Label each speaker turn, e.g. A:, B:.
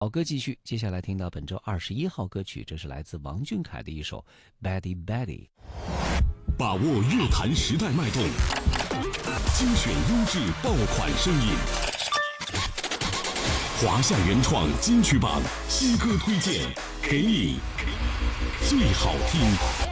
A: 好歌继续，接下来听到本周21号歌曲，这是来自王俊凯的一首《Betty Betty》。
B: 把握乐坛时代脉动，精选优质爆款声音，华夏原创金曲榜新歌推荐，给你最好听。